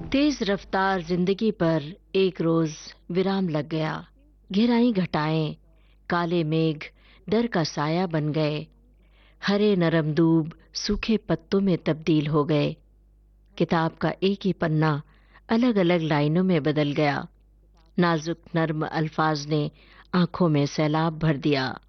तेज रफ्तार जिंदगी पर एक रोज विराम लग गया। गहराई घटाएं, काले मेघ डर का साया बन गए। हरे नरम दूब सूखे पत्तों में तब्दील हो गए। किताब का एक ही पन्ना अलग अलग लाइनों में बदल गया। नाजुक नर्म अल्फाज ने आंखों में सैलाब भर दिया।